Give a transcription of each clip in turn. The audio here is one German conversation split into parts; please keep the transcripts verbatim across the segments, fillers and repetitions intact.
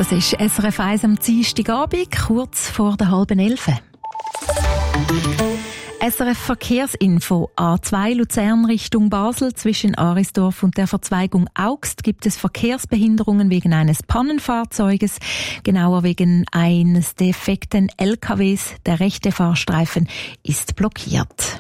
Das ist S R F eins am Dienstagabend, kurz vor der halben elf. S R F Verkehrsinfo. A zwei Luzern Richtung Basel zwischen Arisdorf und der Verzweigung Augst gibt es Verkehrsbehinderungen wegen eines Pannenfahrzeuges, genauer wegen eines defekten L K Ws. Der rechte Fahrstreifen ist blockiert.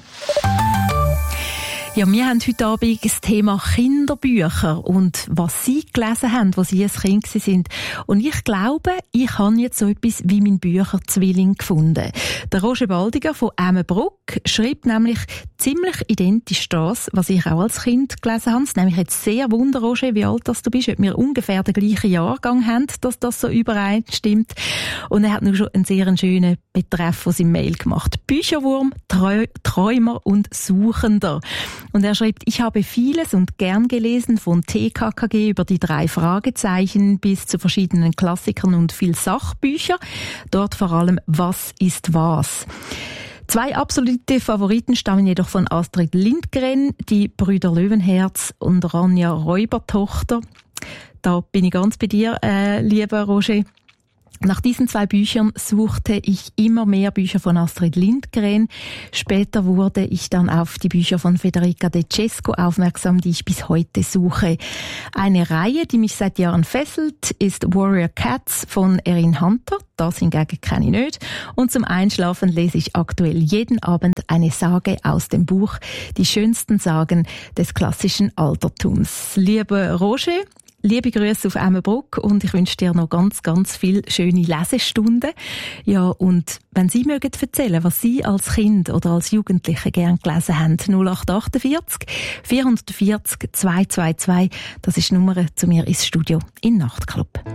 Ja, wir haben heute Abend das Thema Kinderbücher und was Sie gelesen haben, als Sie ein Kind sind. Und ich glaube, ich habe jetzt so etwas wie mein Bücherzwilling gefunden. Der Roger Baldiger von Emmenbruck schreibt nämlich ziemlich identisch das, was ich auch als Kind gelesen habe. Es nämlich jetzt sehr wunder, Roger, wie alt das du bist, ob wir ungefähr den gleichen Jahrgang haben, dass das so übereinstimmt. Und er hat nur schon einen sehr schönen Betreff aus seinem Mail gemacht. Bücherwurm, Trau- Träumer und Suchender. Und er schreibt, ich habe vieles und gern gelesen, von T K K G über die drei Fragezeichen bis zu verschiedenen Klassikern und viel Sachbücher. Dort vor allem, was ist was? Zwei absolute Favoriten stammen jedoch von Astrid Lindgren, die Brüder Löwenherz und Ronja Räubertochter. Da bin ich ganz bei dir, äh, lieber Roger. Nach diesen zwei Büchern suchte ich immer mehr Bücher von Astrid Lindgren. Später wurde ich dann auf die Bücher von Federica De Cesco aufmerksam, die ich bis heute suche. Eine Reihe, die mich seit Jahren fesselt, ist Warrior Cats von Erin Hunter. Das hingegen kenne ich nicht. Und zum Einschlafen lese ich aktuell jeden Abend eine Sage aus dem Buch Die schönsten Sagen des klassischen Altertums. Lieber Roger, liebe Grüße auf Emmenbruck und ich wünsche dir noch ganz, ganz viele schöne Lesestunden. Ja, und wenn Sie mögen erzählen, was Sie als Kind oder als Jugendliche gern gelesen haben, null acht achtundvierzig vierhundertvierzig zweihundertzweiundzwanzig, das ist die Nummer zu mir ins Studio in Nachtclub.